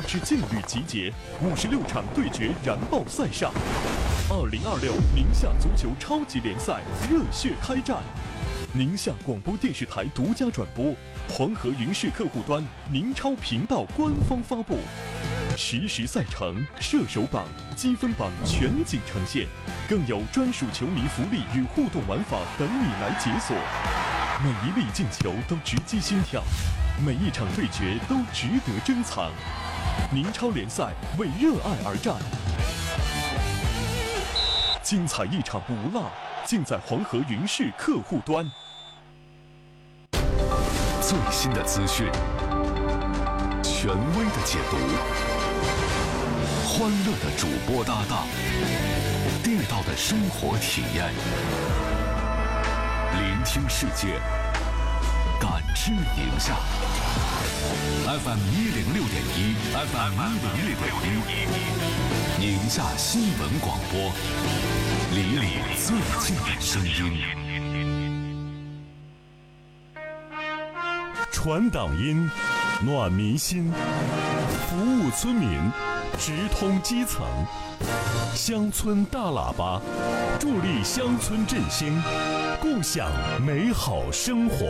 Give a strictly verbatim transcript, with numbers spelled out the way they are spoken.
之劲旅集结，五十六场对决燃爆赛上。二零二六宁夏足球超级联赛热血开战，宁夏广播电视台独家转播，黄河云视客户端、宁超频道官方发布。实时赛程、射手榜、积分榜全景呈现，更有专属球迷福利与互动玩法等你来解锁。每一粒进球都直击心跳，每一场对决都值得珍藏。宁超联赛为热爱而战，精彩一场不落，尽在黄河云视客户端。 最新的资讯，权威的解读，欢乐的主播搭档，地道的生活体验，聆听世界，感知宁夏。F M 一零六点一 ，F M 一零六点一，宁夏新闻广播，离你最近的声音。 传党音，暖民心，服务村民，直通基层。乡村大喇叭，助力乡村振兴，共享美好生活。